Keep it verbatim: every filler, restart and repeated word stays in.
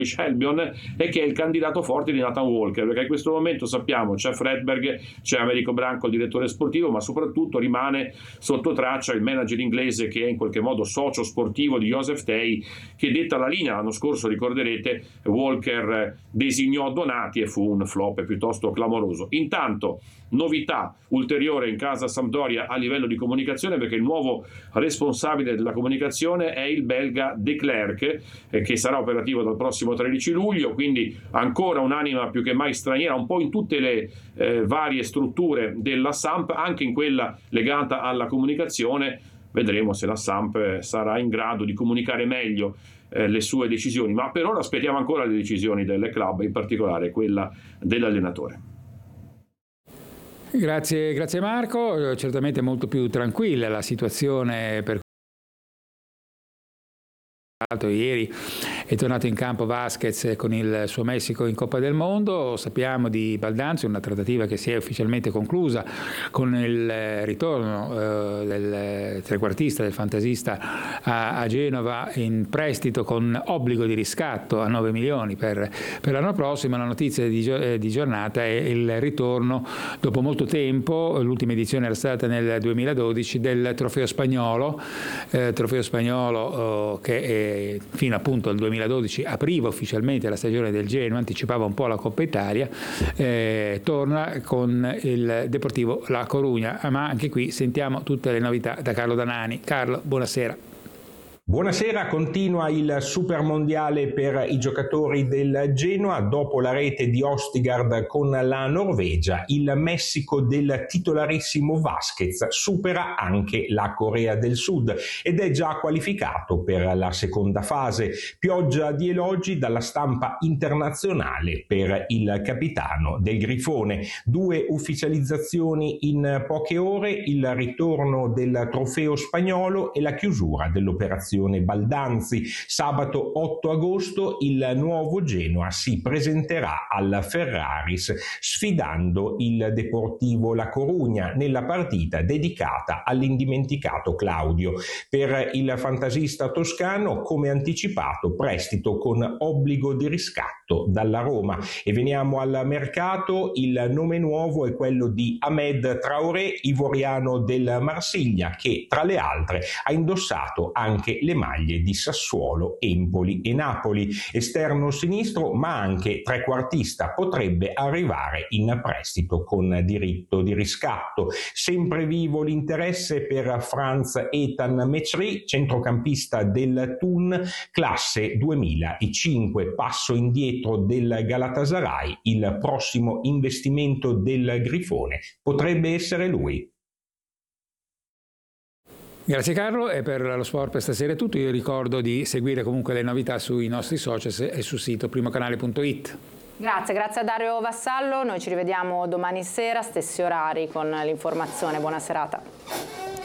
Albion e che è il candidato forte di Nathan Walker, perché in questo momento sappiamo c'è Fredberg, c'è Americo Branco il direttore sportivo, ma soprattutto rimane sotto traccia il manager inglese che è in qualche modo socio sportivo di Joseph Tay, che detta la linea l'anno scorso, ricorderete, Walker designò Donati e fu un flop piuttosto clamoroso. Intanto novità ulteriore in casa Sampdoria a livello di comunicazione, perché il nuovo responsabile della comunicazione è il belga De Klerk, eh, che sarà operativo dal prossimo tredici luglio, quindi ancora un'anima più che mai straniera un po' in tutte le eh, varie strutture della Samp, anche in quella legata alla comunicazione. Vedremo se la Samp sarà in grado di comunicare meglio eh, le sue decisioni, ma per ora aspettiamo ancora le decisioni del club, in particolare quella dell'allenatore. Grazie, grazie Marco, certamente molto più tranquilla la situazione per ieri è tornato in campo Vasquez con il suo Messico in Coppa del Mondo. Sappiamo di Baldanzi, una trattativa che si è ufficialmente conclusa con il ritorno eh, del trequartista, del fantasista a, a Genova in prestito con obbligo di riscatto a nove milioni per, per l'anno prossimo. La notizia di, eh, di giornata è il ritorno dopo molto tempo, l'ultima edizione era stata nel duemiladodici, del Trofeo Spagnolo, eh, Trofeo Spagnolo eh, che è fino appunto al duemiladodici apriva ufficialmente la stagione del Genoa, anticipava un po' la Coppa Italia, eh, torna con il Deportivo La Coruña, ma anche qui sentiamo tutte le novità da Carlo Danani. Carlo, buonasera. Buonasera, continua il Super Mondiale per i giocatori del Genoa. Dopo la rete di Ostigard con la Norvegia, il Messico del titolarissimo Vasquez supera anche la Corea del Sud ed è già qualificato per la seconda fase. Pioggia di elogi dalla stampa internazionale per il capitano del Grifone. Due ufficializzazioni in poche ore, il ritorno del trofeo spagnolo e la chiusura dell'operazione Baldanzi. Sabato otto agosto il nuovo Genoa si presenterà al Ferraris sfidando il Deportivo La Coruña nella partita dedicata all'indimenticato Claudio. Per il fantasista toscano, come anticipato, prestito con obbligo di riscatto dalla Roma. E veniamo al mercato. Il nome nuovo è quello di Ahmed Traoré, ivoriano del Marsiglia, che tra le altre ha indossato anche le maglie di Sassuolo, Empoli e Napoli. Esterno sinistro ma anche trequartista, potrebbe arrivare in prestito con diritto di riscatto. Sempre vivo l'interesse per Franz Ethan Mechri, centrocampista del Thun, classe duemilacinque, passo indietro del Galatasaray. Il prossimo investimento del Grifone potrebbe essere lui. Grazie Carlo, e per lo sport per stasera è tutto. Io ricordo di seguire comunque le novità sui nostri social e sul sito primocanale punto it. Grazie, grazie a Dario Vassallo, noi ci rivediamo domani sera, stessi orari con l'informazione, buona serata.